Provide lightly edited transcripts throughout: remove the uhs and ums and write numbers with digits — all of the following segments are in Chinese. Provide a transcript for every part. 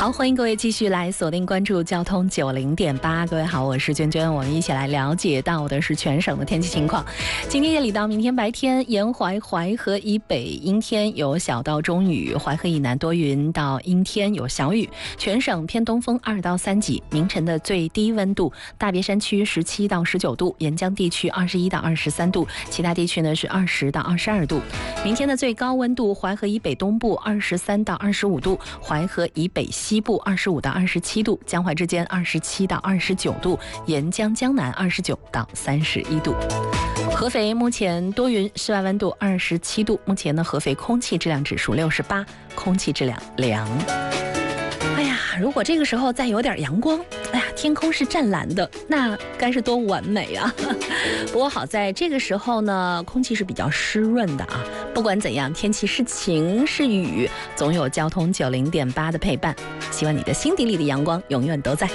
好，欢迎各位继续来锁定关注交通90.8。各位好，我是娟娟，我们一起来了解到的是全省的天气情况。今天夜里到明天白天，沿淮河以北阴天有小到中雨，淮河以南多云到阴天有小雨，全省偏东风2到3级。凌晨的最低温度，大别山区17到19度，沿江地区21到23度，其他地区呢是20到22度。明天的最高温度，淮河以北东部23到25度，淮河以北西部25到27度，江淮之间27到29度，沿江江南29到31度。合肥目前多云，室外温度27度。目前呢，合肥空气质量指数68，空气质量良。哎呀，如果这个时候再有点阳光，哎呀，天空是湛蓝的，那该是多完美啊！不过好在这个时候呢，空气是比较湿润的啊。不管怎样，天气是晴是雨，总有交通90.8的陪伴。希望你的心底里的阳光永远都在。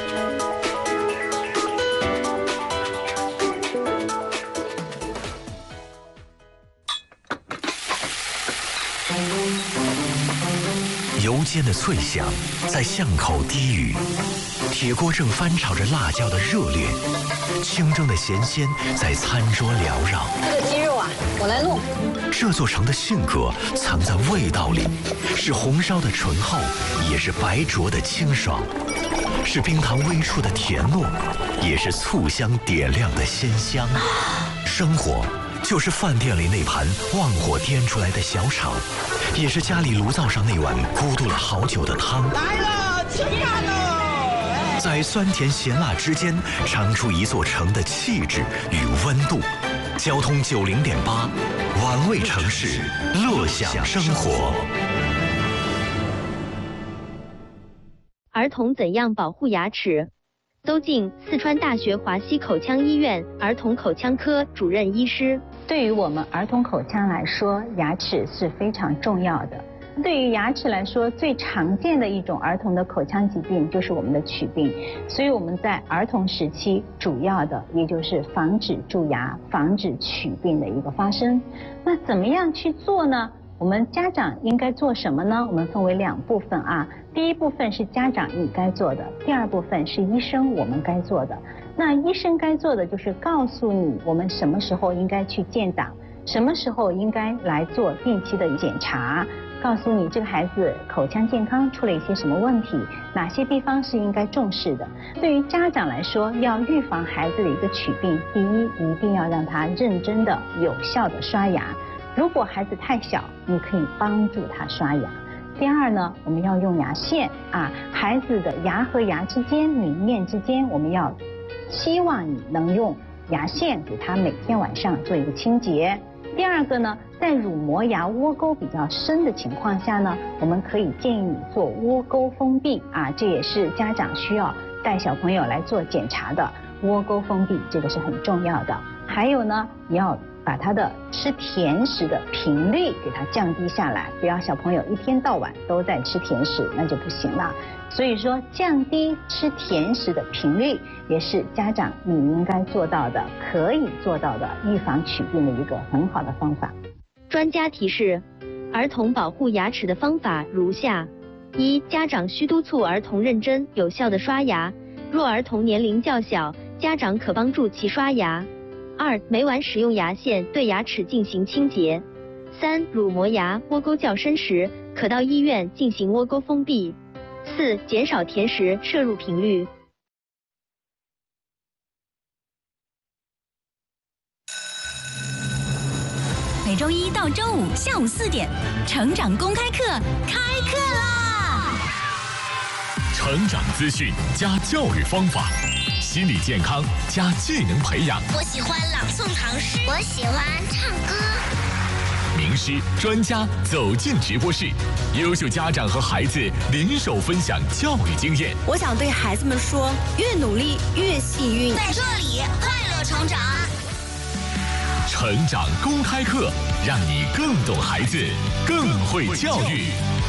油煎的脆响在巷口低语，铁锅正翻炒着辣椒的热烈，清蒸的咸鲜在餐桌缭绕。 这个鸡肉啊，我来弄。 这座城的性格藏在味道里，是红烧的醇厚，也是白灼的清爽，是冰糖微出的甜糯，也是醋香点亮的鲜香。生活就是饭店里那盘旺火颠出来的小炒，也是家里炉灶上那碗咕嘟了好久的汤。 来了，吃饭喽！ 在酸甜咸辣之间，尝出一座城的气质与温度。交通90.8，玩味城市，乐享生活。 儿童怎样保护牙齿？邹静，四川大学华西口腔医院儿童口腔科主任医师。 对于我们儿童口腔来说，牙齿是非常重要的。对于牙齿来说，最常见的一种儿童的口腔疾病就是我们的龋病，所以我们在儿童时期主要的也就是防止蛀牙、防止龋病的一个发生。那怎么样去做呢？我们家长应该做什么呢？我们分为2部分啊。第一部分是家长你该做的，第二部分是医生我们该做的。那医生该做的就是告诉你我们什么时候应该去建档，什么时候应该来做定期的检查，告诉你这个孩子口腔健康出了一些什么问题，哪些地方是应该重视的。对于家长来说，要预防孩子的一个龋病，第一，一定要让他认真的、有效的刷牙。如果孩子太小，你可以帮助他刷牙。第二呢，我们要用牙线啊，孩子的牙和牙之间、里面之间，我们要希望你能用牙线给他每天晚上做一个清洁。第二个呢，在乳磨牙窝沟比较深的情况下呢，我们可以建议你做窝沟封闭啊，这也是家长需要带小朋友来做检查的。窝沟封闭这个是很重要的。还有呢，你要把他的吃甜食的频率给他降低下来，不要小朋友一天到晚都在吃甜食，那就不行了。所以说，降低吃甜食的频率也是家长你应该做到的、可以做到的预防龋病的一个很好的方法。 专家提示，儿童保护牙齿的方法如下：一、家长需督促儿童认真有效的刷牙，若儿童年龄较小，家长可帮助其刷牙。2、每晚使用牙线对牙齿进行清洁。3、乳磨牙窝沟较深时，可到医院进行窝沟封闭。4、减少甜食摄入频率。 每周一到周五下午4点，成长公开课开课啦！ 成长资讯加教育方法，心理健康加技能培养。 我喜欢朗诵唐诗，我喜欢唱歌。 名师专家走进直播室，优秀家长和孩子联手分享教育经验。 我想对孩子们说，越努力越幸运。 在这里快乐成长。 成长公开课，让你更懂孩子，更会教育。